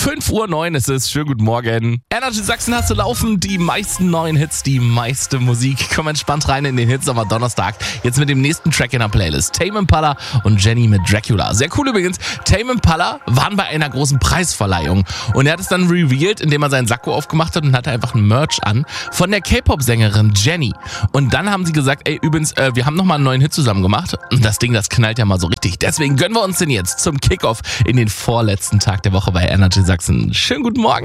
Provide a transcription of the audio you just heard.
5:09 Uhr ist es. Schönen guten Morgen. Energy Sachsen hast du laufen. Die meisten neuen Hits, die meiste Musik. Komm entspannt rein in den Hitsommer Donnerstag. Jetzt mit dem nächsten Track in der Playlist. Tame Impala und Jenny mit Dracula. Sehr cool übrigens. Tame Impala waren bei einer großen Preisverleihung. Und er hat es dann revealed, indem er seinen Sakko aufgemacht hat und hatte einfach ein Merch an von der K-Pop-Sängerin Jenny. Und dann haben sie gesagt, ey, übrigens, wir haben nochmal einen neuen Hit zusammen gemacht. Und das Ding, das knallt ja mal so richtig. Deswegen gönnen wir uns den jetzt zum Kickoff in den vorletzten Tag der Woche bei Energy Sachsen. Schönen guten Morgen.